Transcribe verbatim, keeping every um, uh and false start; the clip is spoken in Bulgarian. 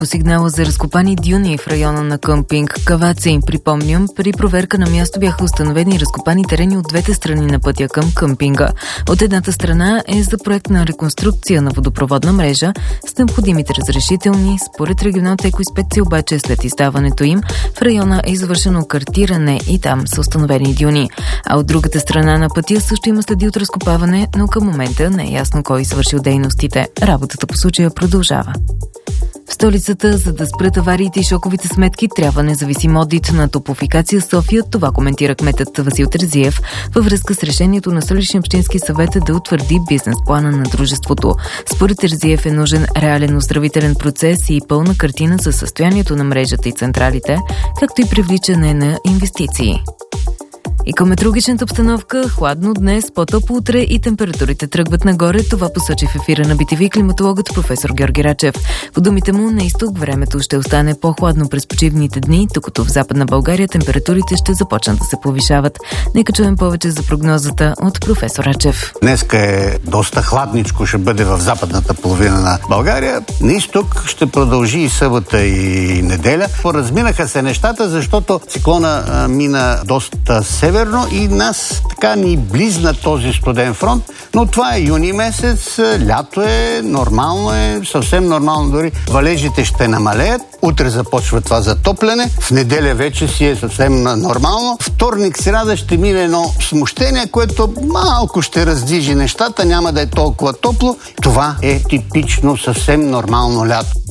По сигнала за разкопани дюни в района на къмпинг Каваци, припомням, при проверка на място бяха установени разкопани терени от двете страни на пътя към къмпинга. От едната страна е за проект на реконструкция на водопроводна мрежа с необходимите разрешителни. Според регионалната екоинспекция обаче след издаването им в района е извършено картиране и там са установени дюни. А от другата страна на пътя също има следи от разкопаване, но към момента не е ясно кой извършил дейностите. Работата по случая продължава. В столицата, за да спрат авариите и шоковите сметки, трябва независим одит на Топлофикация София. Това коментира кметът Васил Терзиев във връзка с решението на Столичния общински съвет да утвърди бизнес плана на дружеството. Според Терзиев е нужен реален оздравителен процес и пълна картина за състоянието на мрежата и централите, както и привличане на инвестиции. И към метеорологичната обстановка, хладно днес, по-топло утре и температурите тръгват нагоре. Това посочи в ефира на би ти ви климатологът професор Георги Рачев. По думите му, на изток времето ще остане по-хладно през почивните дни, докато в Западна България температурите ще започнат да се повишават. Нека чуем повече за прогнозата от професор Рачев. Днеска е доста хладничко, ще бъде в западната половина на България. На изток ще продължи и събота и неделя. Поразминаха се нещата, защото циклона а, мина доста северно и нас така ни близна този студен фронт, но това е юни месец, лято е, нормално е, съвсем нормално дори. Валежите ще намалеят, утре започва това затопляне, в неделя вече си е съвсем нормално. Вторник, сряда ще мине едно смущение, което малко ще раздвижи нещата, няма да е толкова топло. Това е типично съвсем нормално лято.